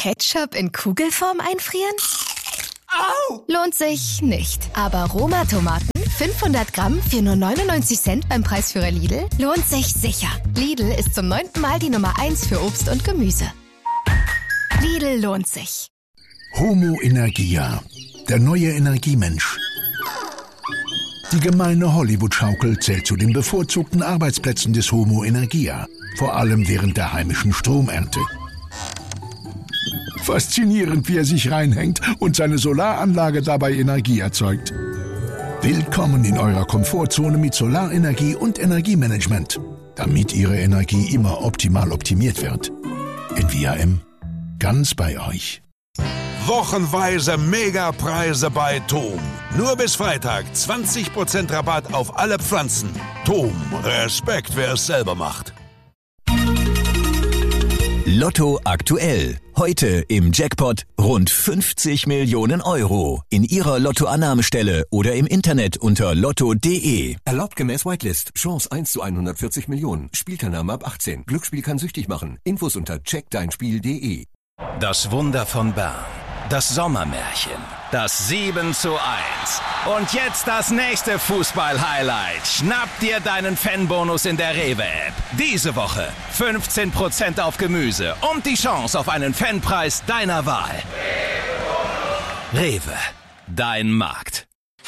Ketchup in Kugelform einfrieren? Au! Lohnt sich nicht. Aber Roma-Tomaten, 500 Gramm für nur 99 Cent beim Preisführer Lidl, lohnt sich sicher. Lidl ist zum 9. Mal die Nummer 1 für Obst und Gemüse. Lidl lohnt sich. Homo Energia, der neue Energiemensch. Die gemeine Hollywood-Schaukel zählt zu den bevorzugten Arbeitsplätzen des Homo Energia, vor allem während der heimischen Stromernte. Faszinierend, wie er sich reinhängt und seine Solaranlage dabei Energie erzeugt. Willkommen in eurer Komfortzone mit Solarenergie und Energiemanagement, damit Ihre Energie immer optimal optimiert wird. NVIM, ganz bei euch. Wochenweise Megapreise bei TOM. Nur bis Freitag 20% Rabatt auf alle Pflanzen. TOM, Respekt, wer es selber macht. Lotto aktuell. Heute im Jackpot rund 50 Millionen Euro. In Ihrer Lottoannahmestelle oder im Internet unter lotto.de. Erlaubt gemäß Whitelist. Chance 1 zu 140 Millionen. Spielteilnahme ab 18. Glücksspiel kann süchtig machen. Infos unter checkdeinspiel.de. Das Wunder von Bern. Das Sommermärchen. Das 7:1. Und jetzt das nächste Fußball-Highlight. Schnapp dir deinen Fanbonus in der Rewe-App. Diese Woche 15% auf Gemüse und die Chance auf einen Fanpreis deiner Wahl. Rewe, dein Markt.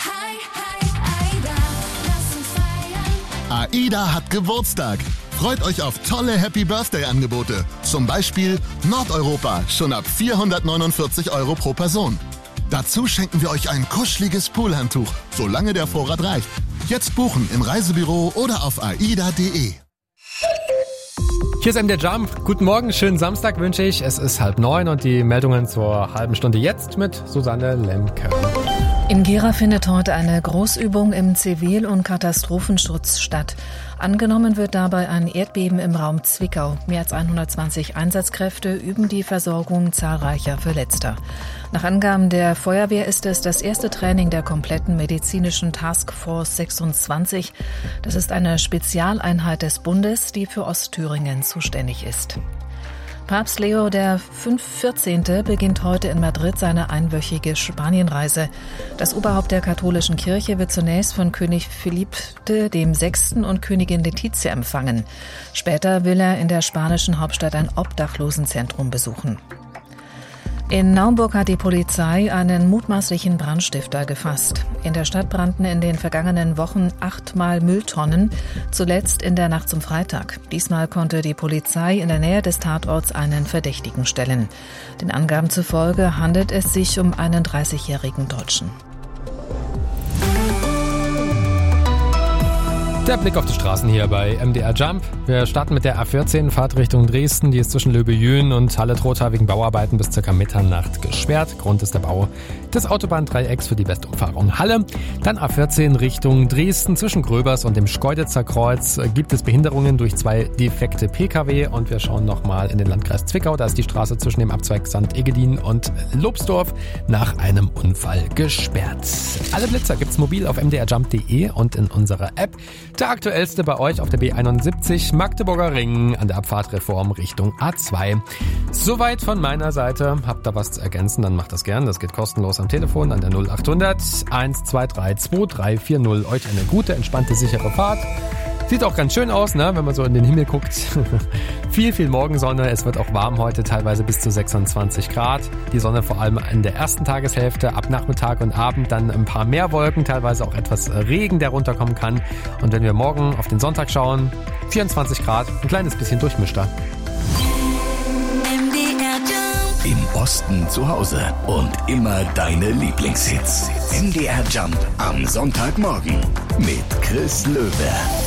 AIDA hat Geburtstag. Freut euch auf tolle Happy-Birthday-Angebote. Zum Beispiel Nordeuropa, schon ab 449 € pro Person. Dazu schenken wir euch ein kuscheliges Poolhandtuch, solange der Vorrat reicht. Jetzt buchen im Reisebüro oder auf aida.de. Hier ist der Jump. Guten Morgen, schönen Samstag wünsche ich. Es ist 8:30 und die Meldungen zur halben Stunde jetzt mit Susanne Lemke. In Gera findet heute eine Großübung im Zivil- und Katastrophenschutz statt. Angenommen wird dabei ein Erdbeben im Raum Zwickau. Mehr als 120 Einsatzkräfte üben die Versorgung zahlreicher Verletzter. Nach Angaben der Feuerwehr ist es das erste Training der kompletten medizinischen Taskforce 26. Das ist eine Spezialeinheit des Bundes, die für Ostthüringen zuständig ist. Papst Leo XIV. Beginnt heute in Madrid seine einwöchige Spanienreise. Das Oberhaupt der katholischen Kirche wird zunächst von König Philipp VI. Und Königin Letizia empfangen. Später will er in der spanischen Hauptstadt ein Obdachlosenzentrum besuchen. In Naumburg hat die Polizei einen mutmaßlichen Brandstifter gefasst. In der Stadt brannten in den vergangenen Wochen 8-mal Mülltonnen, zuletzt in der Nacht zum Freitag. Diesmal konnte die Polizei in der Nähe des Tatorts einen Verdächtigen stellen. Den Angaben zufolge handelt es sich um einen 30-jährigen Deutschen. Der Blick auf die Straßen hier bei MDR Jump. Wir starten mit der A14, Fahrt Richtung Dresden. Die ist zwischen Löbejün und Halle-Trotha wegen Bauarbeiten bis ca. Mitternacht gesperrt. Grund ist der Bau des Autobahndreiecks für die Westumfahrung Halle. Dann A14 Richtung Dresden. Zwischen Gröbers und dem Schkeuditzer Kreuz gibt es Behinderungen durch 2 defekte Pkw. Und wir schauen nochmal in den Landkreis Zwickau. Da ist die Straße zwischen dem Abzweig St. Egedin und Lobsdorf nach einem Unfall gesperrt. Alle Blitzer gibt's mobil auf mdrjump.de und in unserer App. Der aktuellste bei euch auf der B71 Magdeburger Ring an der Abfahrtreform Richtung A2. Soweit von meiner Seite. Habt ihr was zu ergänzen, dann macht das gern. Das geht kostenlos am Telefon an der 0800 123 2340. Euch eine gute, entspannte, sichere Fahrt. Sieht auch ganz schön aus, ne, wenn man so in den Himmel guckt. viel Morgensonne. Es wird auch warm heute, teilweise bis zu 26 Grad. Die Sonne vor allem in der ersten Tageshälfte, ab Nachmittag und Abend dann ein paar mehr Wolken, teilweise auch etwas Regen, der runterkommen kann. Und wenn wir morgen auf den Sonntag schauen, 24 Grad, ein kleines bisschen durchmischter. Im Osten zu Hause und immer deine Lieblingshits. MDR Jump am Sonntagmorgen mit Chris Löwe.